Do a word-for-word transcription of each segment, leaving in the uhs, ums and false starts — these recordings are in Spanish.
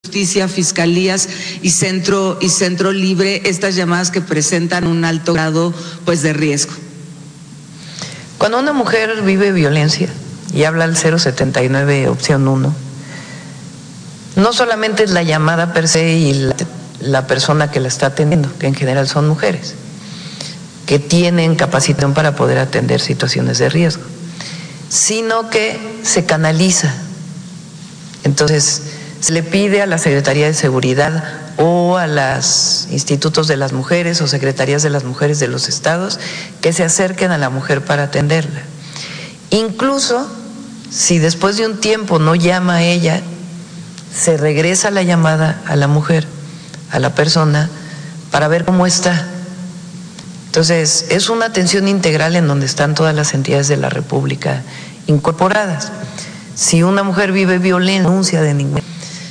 Justicia, fiscalías y centro y centro libre estas llamadas que presentan un alto grado pues de riesgo? Cuando una mujer vive violencia y habla al cero setenta y nueve opción uno, no solamente es la llamada per se y la, la persona que la está atendiendo, que en general son mujeres, que tienen capacitación para poder atender situaciones de riesgo, sino que se canaliza. Entonces, se le pide a la Secretaría de Seguridad o a los institutos de las mujeres o secretarías de las mujeres de los estados que se acerquen a la mujer para atenderla. Incluso si después de un tiempo no llama a ella, se regresa la llamada a la mujer, a la persona, para ver cómo está. Entonces, es una atención integral en donde están todas las entidades de la República incorporadas. Si una mujer vive violencia, denuncia de ningún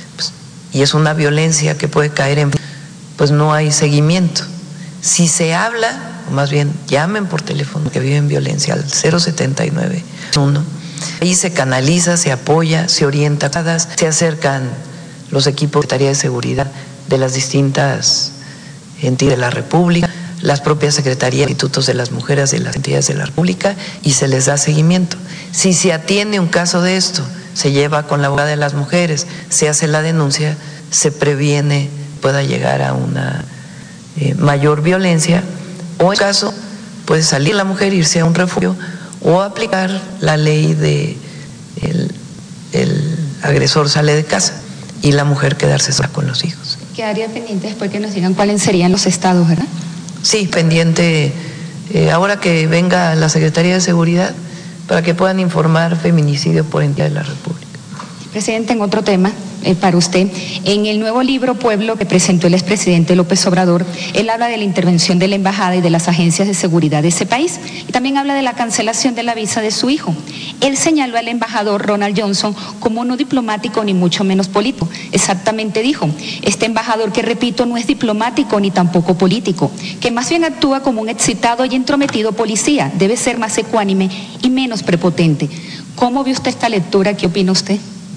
y es una violencia que puede caer en, pues no hay seguimiento. Si se habla, o más bien llamen por teléfono que viven violencia al cero setenta y nueve uno, ahí se canaliza, se apoya, se orienta, se acercan los equipos de Secretaría de Seguridad de las distintas entidades de la República, las propias secretarías, institutos de las mujeres de las entidades de la República y se les da seguimiento. Si se atiende un caso de esto, se lleva con la abogada de las mujeres, se hace la denuncia, se previene, pueda llegar a una eh, mayor violencia, o en caso puede salir la mujer, irse a un refugio o aplicar la ley de el, el agresor sale de casa y la mujer quedarse sola con los hijos. Quedaría pendiente después que nos digan cuáles serían los estados, ¿verdad? Sí, pendiente, eh, ahora que venga la Secretaría de Seguridad, para que puedan informar feminicidio por entidad de la República. Presidente, en otro tema, eh, para usted, en el nuevo libro Pueblo que presentó el expresidente López Obrador, él habla de la intervención de la embajada y de las agencias de seguridad de ese país y también habla de la cancelación de la visa de su hijo. Él señaló al embajador Ronald Johnson como no diplomático ni mucho menos político. Exactamente dijo, este embajador que repito no es diplomático ni tampoco político, que más bien actúa como un excitado y entrometido policía, debe ser más ecuánime y menos prepotente. ¿Cómo vio usted esta lectura? ¿Qué opina usted?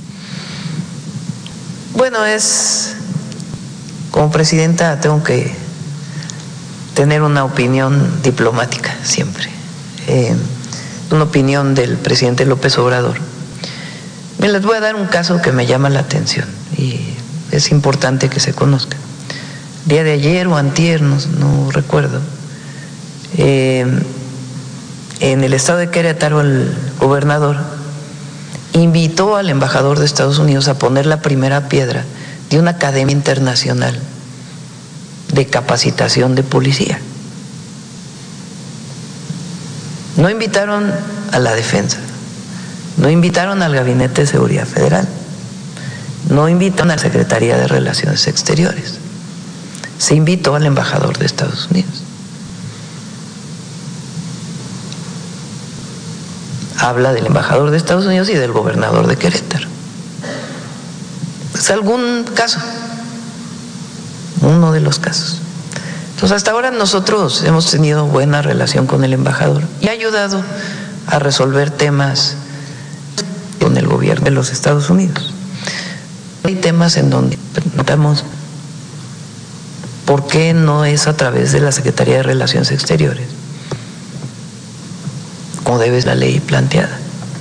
Bueno, es, como presidenta tengo que tener una opinión diplomática siempre, eh, una opinión del presidente López Obrador. Me les voy a dar un caso que me llama la atención y es importante que se conozca. Día de ayer o antier, no, no recuerdo, eh, en el estado de Querétaro el gobernador invitó al embajador de Estados Unidos a poner la primera piedra de una academia internacional de capacitación de policía. No invitaron a la defensa, no invitaron al Gabinete de Seguridad Federal, no invitaron a la Secretaría de Relaciones Exteriores, se invitó al embajador de Estados Unidos. Habla del embajador de Estados Unidos y del gobernador de Querétaro. Es algún caso, uno de los casos. Entonces, hasta ahora nosotros hemos tenido buena relación con el embajador y ha ayudado a resolver temas con el gobierno de los Estados Unidos. Hay temas en donde preguntamos por qué no es a través de la Secretaría de Relaciones Exteriores, como debe ser la ley planteada.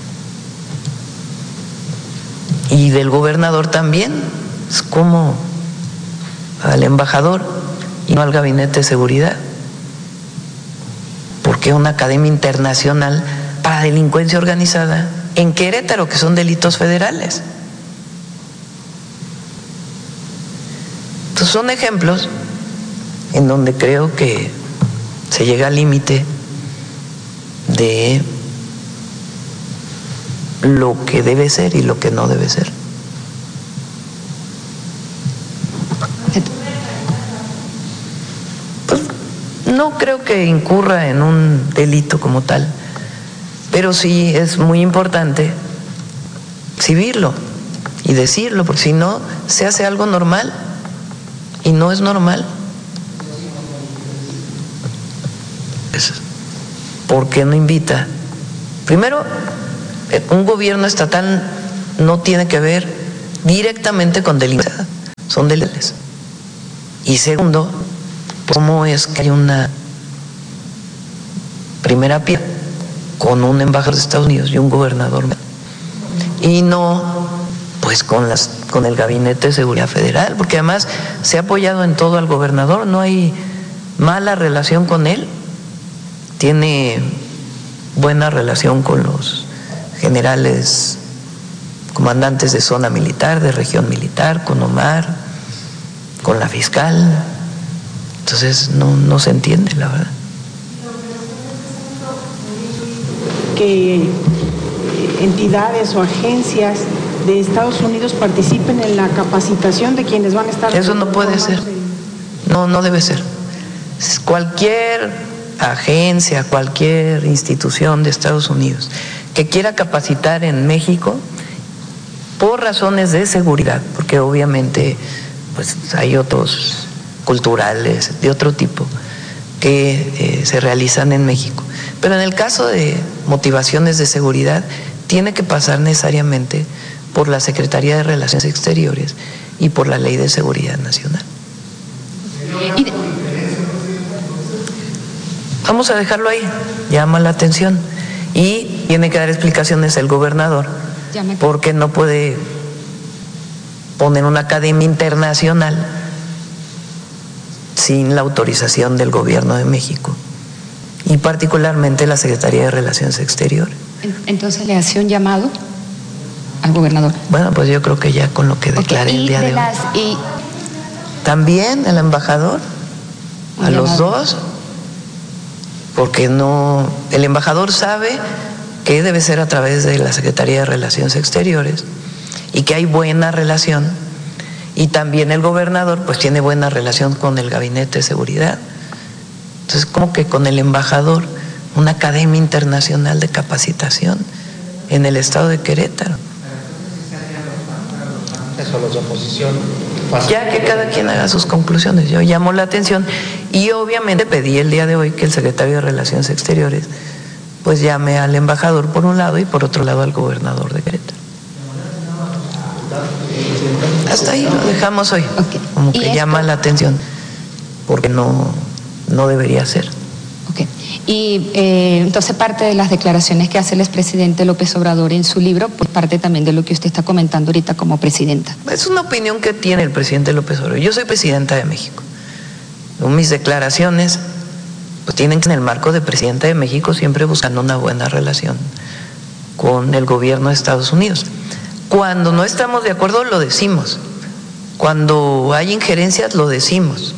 Y del gobernador también, es como al embajador y no al Gabinete de Seguridad. Porque una academia internacional para delincuencia organizada en Querétaro, que son delitos federales. Entonces son ejemplos en donde creo que se llega al límite de lo que debe ser y lo que no debe ser. Pues no creo que incurra en un delito como tal, pero sí es muy importante exhibirlo y decirlo, porque si no se hace algo normal y no es normal. ¿Por qué no invita? Primero, un gobierno estatal no tiene que ver directamente con delincuencia. son desleales. Y segundo, ¿cómo es que hay una primera piedra con un embajador de Estados Unidos y un gobernador y no pues con las con el Gabinete de Seguridad Federal? Porque además se ha apoyado en todo al gobernador, no hay mala relación con él, tiene buena relación con los generales comandantes de zona militar, de región militar, con Omar, con la fiscal. Entonces no, no se entiende, la verdad. Que entidades o agencias de Estados Unidos participen en la capacitación de quienes van a estar... Eso no puede ser, no, no debe ser. Cualquier agencia, cualquier institución de Estados Unidos que quiera capacitar en México por razones de seguridad, porque obviamente pues hay otros culturales de otro tipo que eh, se realizan en México, pero en el caso de motivaciones de seguridad tiene que pasar necesariamente por la Secretaría de Relaciones Exteriores y por la Ley de Seguridad Nacional. Y de... Vamos a dejarlo ahí, llama la atención, y tiene que dar explicaciones el gobernador, porque no puede poner una academia internacional sin la autorización del Gobierno de México y particularmente la Secretaría de Relaciones Exteriores. Entonces le hace un llamado al gobernador. Bueno, pues yo creo que ya con lo que declaré okay. el día de, de las, hoy. Y... También el embajador, a los llamado. dos, porque no, el embajador sabe que debe ser a través de la Secretaría de Relaciones Exteriores y que hay buena relación, y también el gobernador pues tiene buena relación con el Gabinete de Seguridad. Entonces, como que con el embajador, una academia internacional de capacitación en el estado de Querétaro. Eso, los de oposición. Ya que cada quien haga sus conclusiones. Yo llamo la atención y obviamente pedí el día de hoy que el secretario de Relaciones Exteriores pues llame al embajador por un lado y por otro lado al gobernador de Querétaro. Hasta ahí lo dejamos hoy. Okay. Como que esto... llama la atención porque no, no debería ser. Okay. Y eh, entonces parte de las declaraciones que hace el expresidente López Obrador en su libro, pues parte también de lo que usted está comentando ahorita como presidenta. Es una opinión que tiene el presidente López Obrador. Yo soy presidenta de México. Mis declaraciones pues tienen que en el marco de presidenta de México siempre buscando una buena relación con el gobierno de Estados Unidos. Cuando no estamos de acuerdo lo decimos. Cuando hay injerencias lo decimos.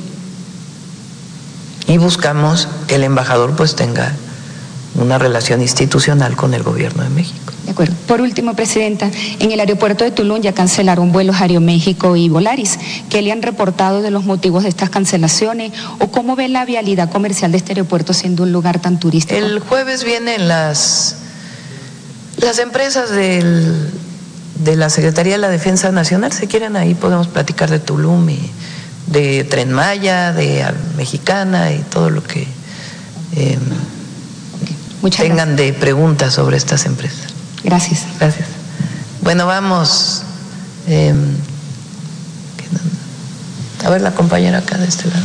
Y buscamos que el embajador pues tenga una relación institucional con el gobierno de México. De acuerdo. Por último, presidenta, en el aeropuerto de Tulum ya cancelaron vuelos Aeroméxico y Volaris. ¿Qué le han reportado de los motivos de estas cancelaciones o cómo ve la vialidad comercial de este aeropuerto siendo un lugar tan turístico? El jueves vienen las, las empresas del, de la Secretaría de la Defensa Nacional. Si quieren ahí podemos platicar de Tulum y de Tren Maya, de Mexicana y todo lo que eh, okay. tengan gracias. de preguntas sobre estas empresas. Gracias. Gracias. Bueno, vamos. Eh, a ver la compañera acá de este lado.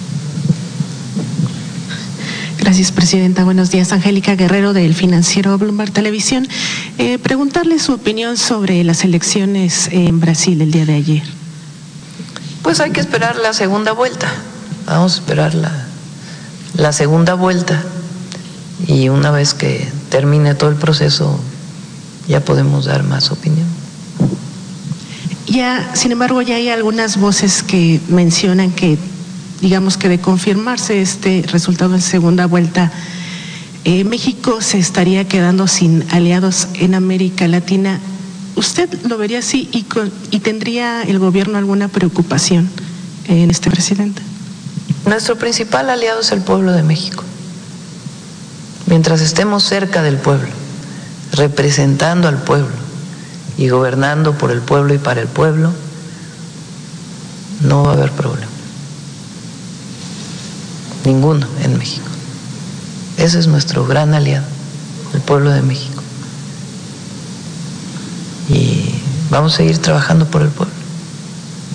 Gracias, presidenta. Buenos días. Angélica Guerrero, del financiero Bloomberg Televisión. Eh, preguntarle su opinión sobre las elecciones en Brasil el día de ayer. Pues hay que esperar la segunda vuelta. Vamos a esperar la, la segunda vuelta y una vez que termine todo el proceso ya podemos dar más opinión. Ya, sin embargo, ya hay algunas voces que mencionan que, digamos que de confirmarse este resultado en segunda vuelta, eh, México se estaría quedando sin aliados en América Latina. ¿Usted lo vería así y, con, y tendría el gobierno alguna preocupación en este presidente? Nuestro principal aliado es el pueblo de México. Mientras estemos cerca del pueblo, representando al pueblo y gobernando por el pueblo y para el pueblo, no va a haber problema. Ninguno en México. Ese es nuestro gran aliado, el pueblo de México. Y vamos a seguir trabajando por el pueblo.